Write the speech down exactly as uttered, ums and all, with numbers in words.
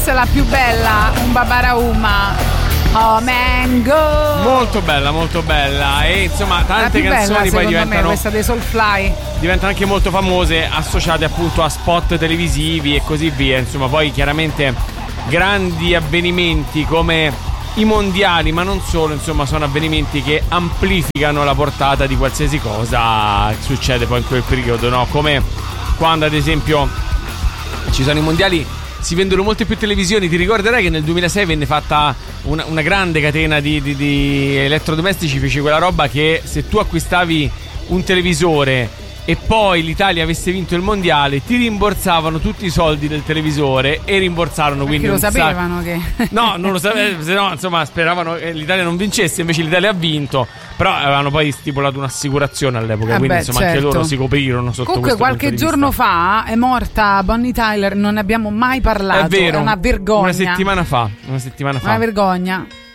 questa è la più bella, un Babarauma. Oh man go. Molto bella, molto bella. E insomma tante canzoni bella, poi diventano me, questa dei Soulfly diventano anche molto famose, associate appunto a spot televisivi e così via. Insomma poi chiaramente grandi avvenimenti come i mondiali, ma non solo, insomma sono avvenimenti che amplificano la portata di qualsiasi cosa succede poi in quel periodo, no? Come quando ad esempio ci sono i mondiali, si vendono molte più televisioni. Ti ricorderai che nel duemilasei venne fatta una, una grande catena di, di, di elettrodomestici, fece quella roba che se tu acquistavi un televisore e poi l'Italia avesse vinto il mondiale, ti rimborsavano tutti i soldi del televisore e rimborsarono. Perché quindi lo un sapevano sac- che no, non lo sapevano, se no insomma speravano che l'Italia non vincesse, invece l'Italia ha vinto. Però avevano poi stipulato un'assicurazione all'epoca, eh quindi beh, insomma certo. anche loro si coprirono sotto comunque questo qualche punto di giorno vista. fa è morta Bonnie Tyler, non ne abbiamo mai parlato. È vero, è una vergogna, una settimana fa una settimana fa una vergogna.